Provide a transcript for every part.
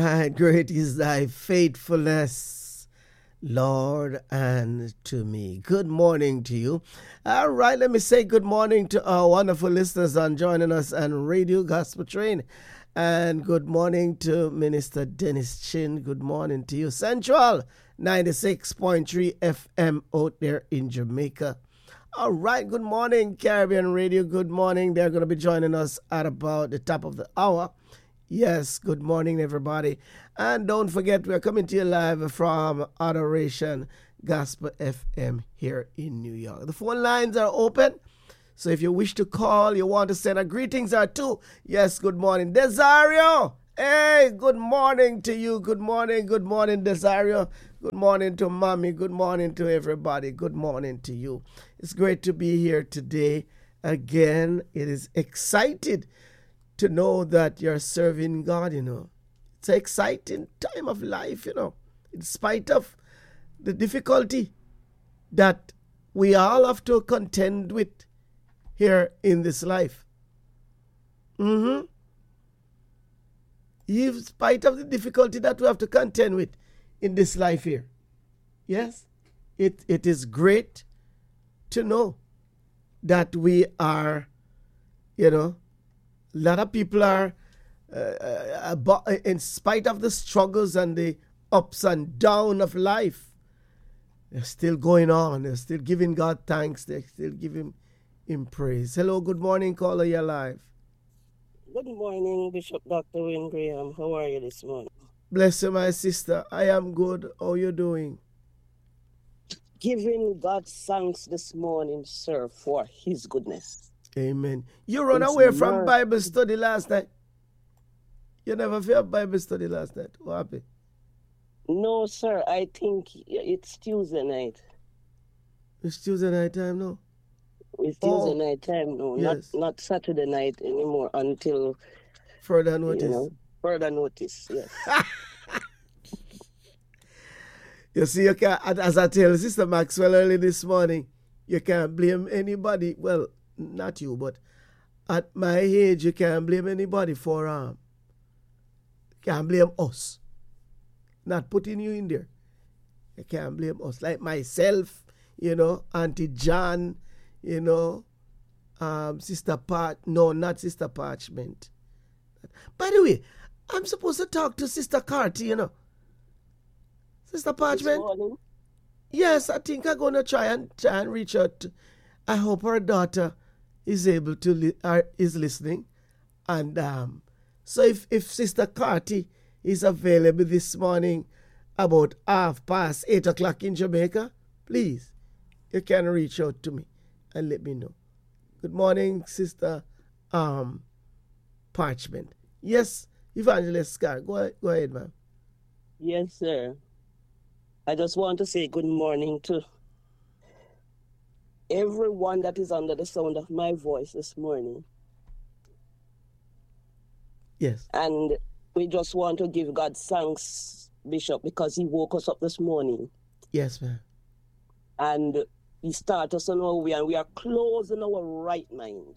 And great is thy faithfulness, Lord, and to me. Good morning to you. All right, let me say good morning to our wonderful listeners on joining us on Radio Gospel Train. And good morning to Minister Dennis Chin. Good morning to you. Central 96.3 FM out there in Jamaica. All right, good morning, Caribbean Radio. Good morning. They're going to be joining us at about the top of the hour. Yes, good morning, everybody. And don't forget, we're coming to you live from Adoration Gospel FM here in New York. The phone lines are open. So if you wish to call, you want to send a greetings or two. Yes, good morning. Desario! Hey, good morning to you. Good morning, Desario. Good morning to Mommy. Good morning to everybody. Good morning to you. It's great to be here today. Again, it is exciting to know that you're serving God, It's an exciting time of life, in spite of the difficulty that we all have to contend with here in this life. In spite of the difficulty that we have to contend with in this life here. Yes, it is great to know that we are, a lot of people are, in spite of the struggles and the ups and downs of life, they're still going on. They're still giving God thanks. They're still giving Him praise. Hello, good morning, caller. You're live. Good morning, Bishop Dr. Wayne Graham. How are you this morning? Bless you, my sister. I am good. How are you doing? Giving God thanks this morning, sir, for His goodness. Amen. You run away from Bible study last night. You never felt Bible study last night. What happened? No, sir. I think it's Tuesday night. It's Tuesday night time now? It's Tuesday night time now. Yes. Not Saturday night anymore until further notice. Further notice, yes. You see, you can't, as I tell Sister Maxwell early this morning, you can't blame anybody. Well, not you, but at my age, you can't blame anybody for can't blame us. Not putting you in there. You can't blame us. Like myself, Auntie John, Sister Pat. No, not Sister Parchment. By the way, I'm supposed to talk to Sister Carty, Sister Parchment. Yes, I think I'm going to try and reach out. I hope her daughter is able to is listening, and so if Sister Carty is available this morning about 8:30 in Jamaica, please, you can reach out to me and let me know. Good morning, Sister Parchment. Yes, Evangelist Scar, go ahead, ma'am. Yes, sir. I just want to say good morning to everyone that is under the sound of my voice this morning. Yes. And we just want to give God thanks, Bishop, because He woke us up this morning. Yes, ma'am. And He started us on our way, and we are close in our right mind.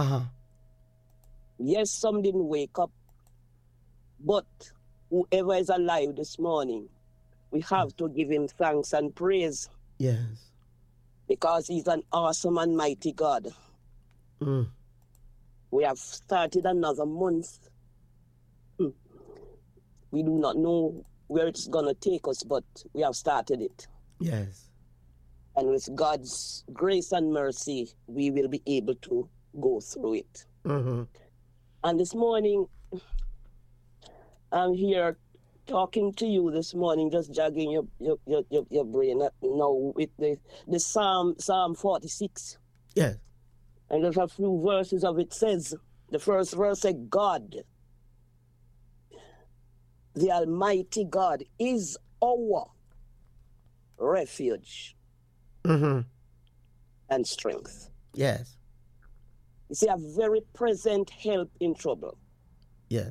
Yes, some didn't wake up, but whoever is alive this morning, we have to give Him thanks and praise. Yes. Because He's an awesome and mighty God. We have started another month. We do not know where it's going to take us, but we have started it. Yes. And with God's grace and mercy, we will be able to go through it. And this morning, I'm here talking to you this morning, just jogging your brain now with the Psalm 46. Yes. And there's a few verses of it says, the first verse says, God, the Almighty God, is our refuge and strength. Yes. You see, a very present help in trouble. Yes.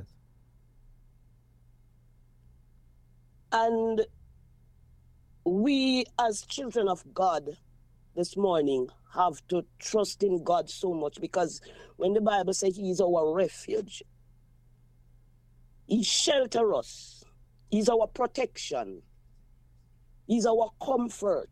And we as children of God this morning have to trust in God so much, because when the Bible says He is our refuge, He shelters us He's our protection. He's our comfort.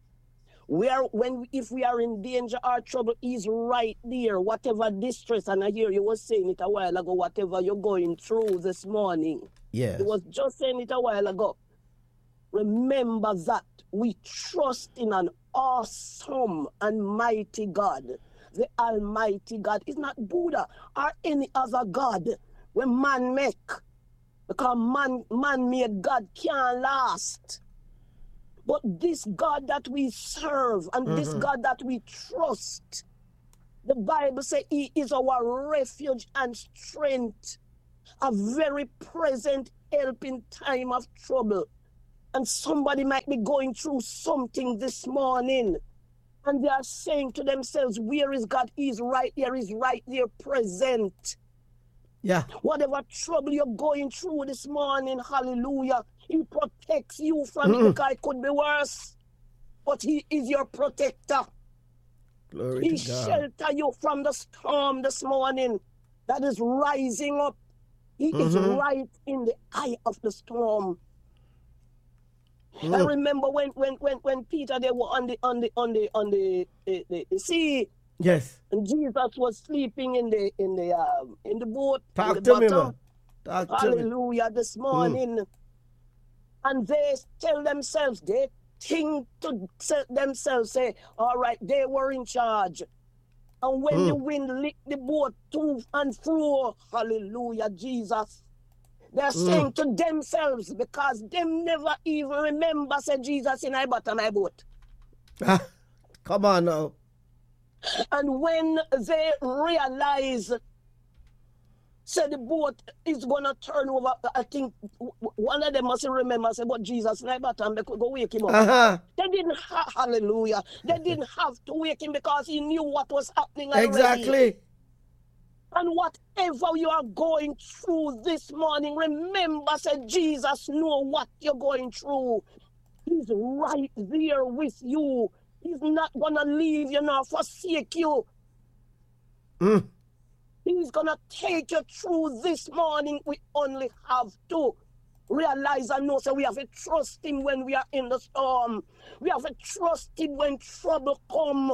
If we are in danger or trouble, he's right there. Whatever distress, and I hear you was saying it a while ago, whatever you're going through this morning. Yes. You was just saying it a while ago. Remember that we trust in an awesome and mighty God. The Almighty God is not Buddha or any other God when man make. Because man-made God can't last. But this God that we serve and this God that we trust, the Bible says he is our refuge and strength, a very present help in time of trouble. And somebody might be going through something this morning, and they are saying to themselves, where is God? He's right here, he's right there present. Yeah. Whatever trouble you're going through this morning, hallelujah, he protects you from it because it could be worse. But he is your protector. Glory He to God. shelter you from the storm this morning that is rising up. He is right in the eye of the storm. I remember when Peter, they were on the sea. Yes. And Jesus was sleeping in the boat. Talk to me, man. Talk to me. Hallelujah, this morning. And they tell themselves, they think to themselves, say, all right, they were in charge. And when the wind licked the boat to and fro, hallelujah, Jesus, they're saying to themselves, because them never even remember, said Jesus in my bottom my boat. Come on now. And when they realize, say the boat is going to turn over, I think one of them must remember, say, but Jesus, my bottom, they could go wake him up. They didn't have, hallelujah, they didn't have to wake him because he knew what was happening already. Exactly. And whatever you are going through this morning, remember, say, Jesus know what you're going through. He's right there with you. He's not going to leave you nor forsake you. He's going to take you through this morning. We only have to realize and know, so we have to trust him when we are in the storm. We have to trust him when trouble comes.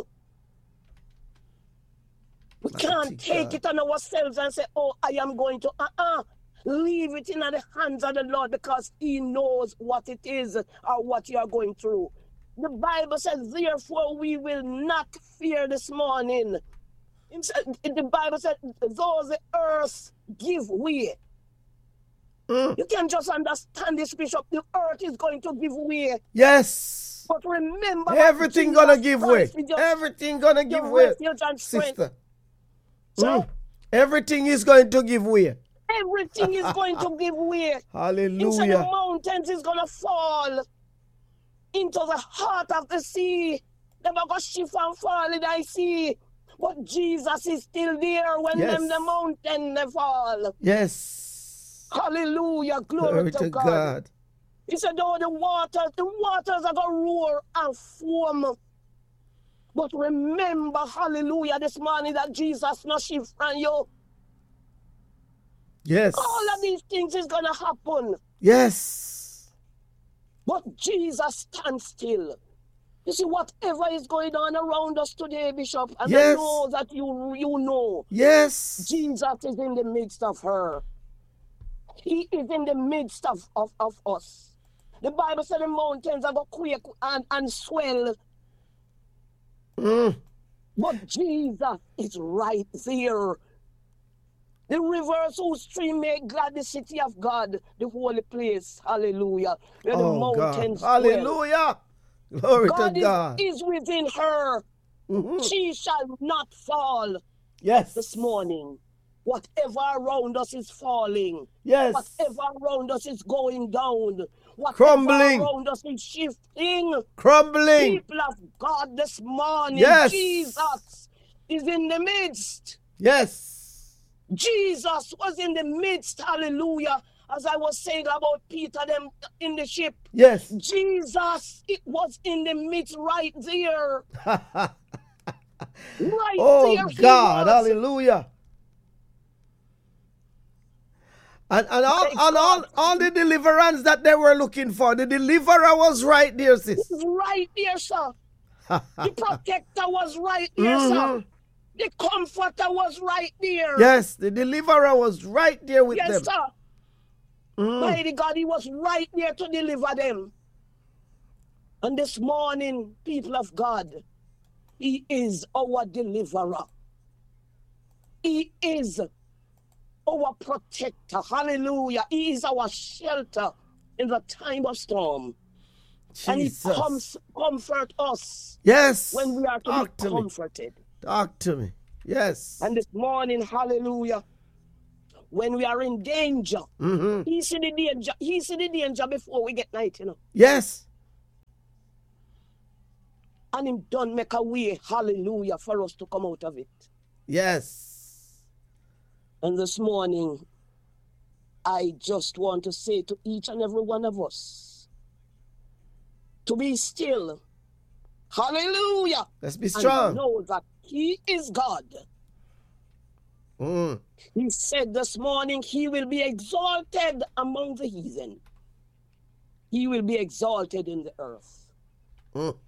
We can't take it on ourselves and say, oh, I am going to, leave it in the hands of the Lord because he knows what it is or what you are going through. The Bible says, therefore we will not fear this morning. The Bible said, though the earth give way. You can just understand this, Bishop. The earth is going to give way. Yes. But remember, everything gonna give way. Everything gonna give way, sister. So, everything is going to give way. Everything is going to give way. Hallelujah. Inside the mountains is going to fall into the heart of the sea. They're going to shift and fall in the sea. But Jesus is still there when the mountain they fall. Yes. Hallelujah. Glory to God. He said, oh, the waters are going to roar and foam. But remember, hallelujah, this morning that Jesus not shift from you. Yes. All of these things is going to happen. Yes. But Jesus stands still. You see, whatever is going on around us today, Bishop, and I know that you know. Yes. Jesus is in the midst of her. He is in the midst of us. The Bible said the mountains are going to quake and swell. But Jesus is right there. The rivers whose stream make glad the city of God, the holy place. Hallelujah. Where the mountains God. Hallelujah. Glory God to God. Is within her. She shall not fall. Yes. This morning. Whatever around us is falling. Yes. Whatever around us is going down. Whatever crumbling around us is shifting. Crumbling. People of God this morning. Yes. Jesus is in the midst. Yes. Jesus was in the midst. Hallelujah. As I was saying about Peter them in the ship. Yes. Jesus, it was in the midst right there. Right oh there. God. Hallelujah. And all, My and all, God. all the deliverance that they were looking for, the deliverer was right there, sis. He's right there, sir. The protector was right there, sir. Mhm. The comforter was right there. Yes, the deliverer was right there with Yes, them. sir. Mm. Mighty God, he was right there to deliver them. And this morning, people of God, he is our deliverer. He is our protector. Hallelujah. He is our shelter in the time of storm. And he Jesus. comfort us Yes. when we are to Talk be to me. comforted. Talk to me. Yes. And this morning, hallelujah, when we are in danger, Mhm. he see the danger. He see the danger before we get night, you know. Yes. And him done make a way, hallelujah, for us to come out of it. Yes. And this morning, I just want to say to each and every one of us to be still. Hallelujah. Let's be And strong. know that he is God. Mm. He said this morning he will be exalted among the heathen. He will be exalted in the earth. Mm.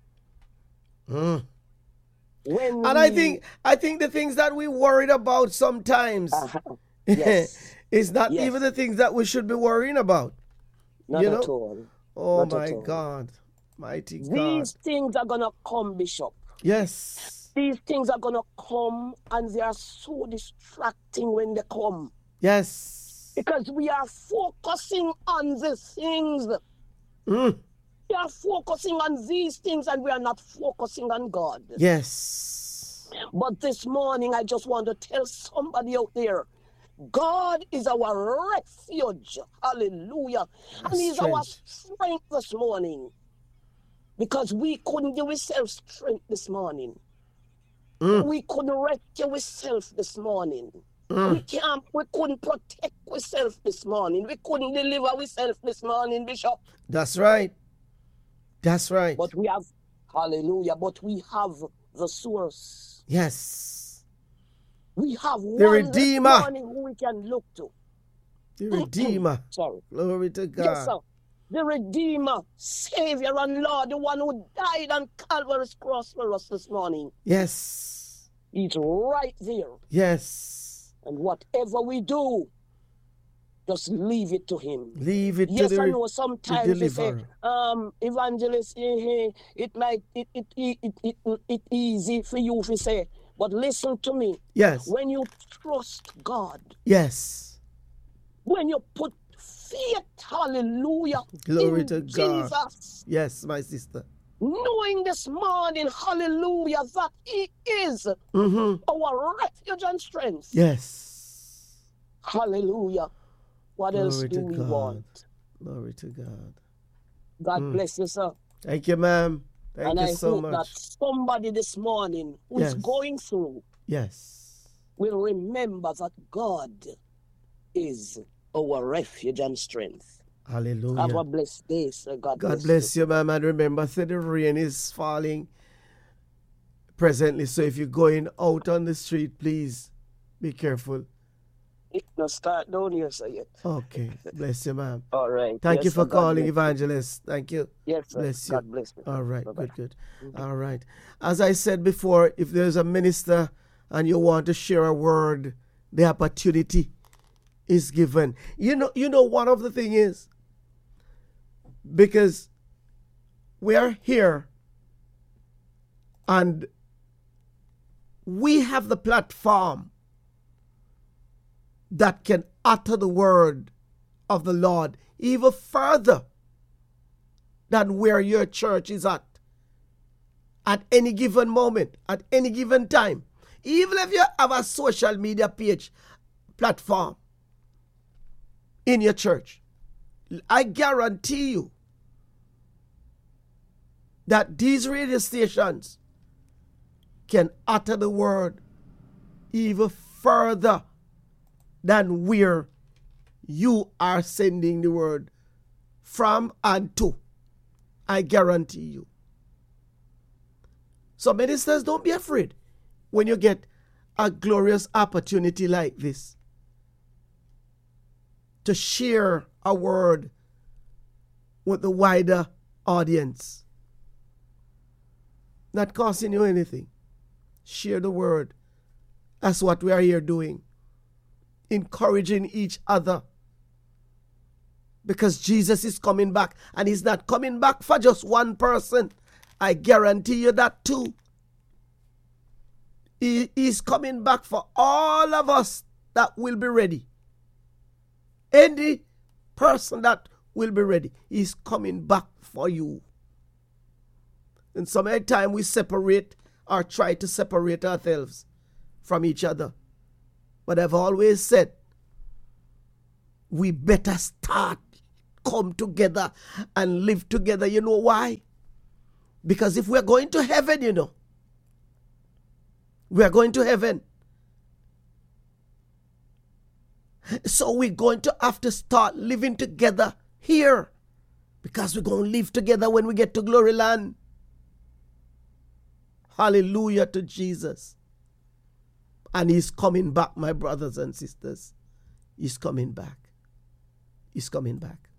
Mm. When And I think the things that we worried about sometimes yes, is not Yes. even the things that we should be worrying about. not You at know? all. Oh Not at my all. God. Mighty God. These things are gonna come, Bishop. Yes. These things are gonna come, and they are so distracting when they come. Yes. Because we are focusing on the things. Mm. We are focusing on these things and we are not focusing on God. Yes. But this morning, I just want to tell somebody out there, God is our refuge. Hallelujah. And he's our strength this morning. Because we couldn't give ourselves strength this morning. Mm. We couldn't rescue ourselves this morning. Mm. We couldn't protect ourselves this morning. We couldn't deliver ourselves this morning, Bishop. That's right. That's right. But we have, hallelujah, but we have the source. Yes. We have The one Redeemer. this morning who we can look to. The Redeemer. Sorry. Glory to God. Yes, sir. The Redeemer, Savior and Lord, the one who died on Calvary's cross for us this morning. Yes. He's right there. Yes. And whatever we do, just leave it to him. Leave it Yes, to I the know sometimes they say, deliverer. evangelist, it might it easy for you to say, but listen to me. Yes. When you trust God, Yes. when you put faith, hallelujah, Glory in to God. Jesus, Yes, my sister. knowing this morning, hallelujah, that he is Mm-hmm. our refuge and strength. Yes. Hallelujah. What else Glory do to we God. want? Glory to God. God bless you, sir. Thank you, ma'am. Thank And you I so hope much. that somebody this morning who is Yes. going through Yes. will remember that God is our refuge and strength. Have a Hallelujah. blessed day, sir. God God bless bless you, ma'am. And remember, say the rain is falling presently. So if you're going out on the street, please be careful. you. Not start down here, sir, yet. Okay. Bless you, ma'am. All right. Thank Yes, you sir. for God calling, bless you. Evangelist. Thank you. Yes, sir. Bless you. God bless you. All right. Bye-bye. Good. All right. As I said before, if there's a minister and you want to share a word, the opportunity is given. You know, one of the thing is, because we are here and we have the platform that can utter the word of the Lord even further than where your church is at any given moment, at any given time. Even if you have a social media page platform in your church, I guarantee you that these radio stations can utter the word even further than where you are sending the word from and to. I guarantee you. So ministers, don't be afraid when you get a glorious opportunity like this. to share a word with the wider audience. Not costing you anything. Share the word. That's what we are here doing. Encouraging each other. Because Jesus is coming back, and he's not coming back for just one person. I guarantee you that too. He is coming back for all of us that will be ready. Any person that will be ready, he's coming back for you. And so many times we separate or try to separate ourselves from each other. But I've always said, we better start, come together and live together. You know why? Because if we're going to heaven, you know, we are going to heaven. So we're going to have to start living together here, because we're going to live together when we get to glory land. Hallelujah to Jesus. And he's coming back, my brothers and sisters. He's coming back. He's coming back.